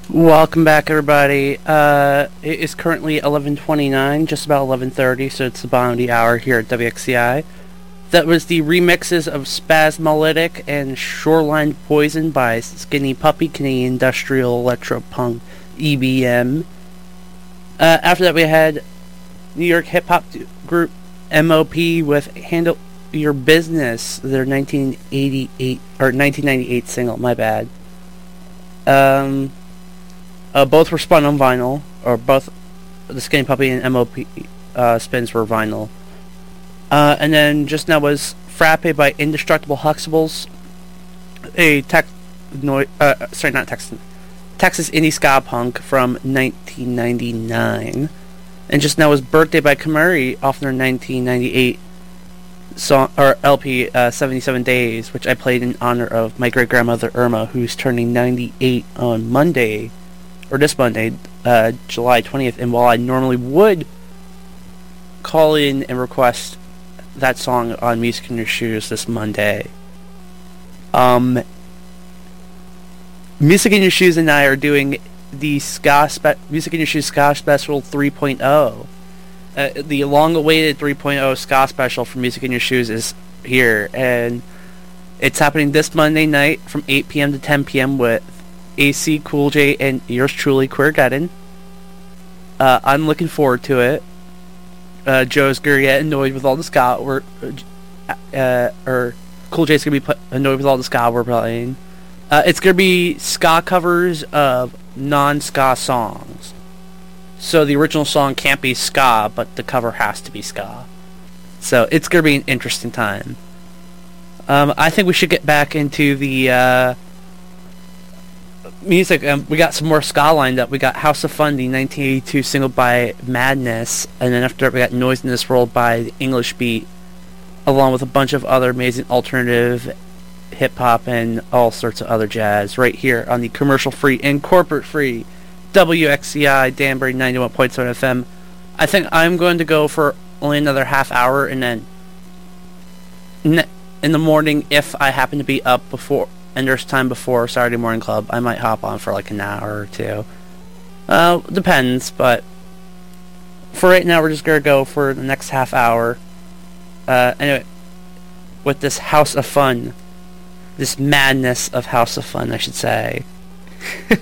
Welcome back, everybody. It is currently 11:29, just about 11:30, so it's the bottom of the hour here at WXCI. That was the remixes of Spasmolytic and Shoreline Poison by Skinny Puppy, Canadian Industrial Electropunk EBM. After that, we had New York hip-hop group MOP with Handle Your Business, their 1998 single, my bad. Both were spun on vinyl, or both the Skinny Puppy and MOP spins were vinyl. And then just now was Frappe by Indestructible Huxtables, a Texas indie ska punk from 1999. And just now was Birthday by Kamari off their 1998 song or LP 77 Days, which I played in honor of my great grandmother Irma, who's turning 98 on Monday. Or this Monday, July 20th, and while I normally would call in and request that song on Music in Your Shoes this Monday, Music in Your Shoes and I are doing the Music in Your Shoes Ska Special 3.0. The long-awaited 3.0 Ska Special for Music in Your Shoes is here, and it's happening this Monday night from 8 p.m. to 10 p.m. with AC, Cool J, and yours truly, Queergeddon. I'm looking forward to it. Joe's gonna get annoyed with all the ska or Cool J's gonna be annoyed with all the ska we're playing. It's gonna be ska covers of non-ska songs. So the original song can't be ska, but the cover has to be ska. So it's gonna be an interesting time. I think we should get back into the music. We got some more ska lined up. We got House of Fun, the 1982 single by Madness, and then after that we got Noise in This World by the English Beat, along with a bunch of other amazing alternative hip-hop and all sorts of other jazz right here on the commercial-free and corporate-free WXCI Danbury 91.7 FM. I think I'm going to go for only another half hour, and then in the morning, if I happen to be up before and there's time before Saturday Morning Club, I might hop on for like an hour or two. Depends, but for right now, we're just gonna go for the next half hour. Anyway, with this House of Fun, this madness of House of Fun, I should say.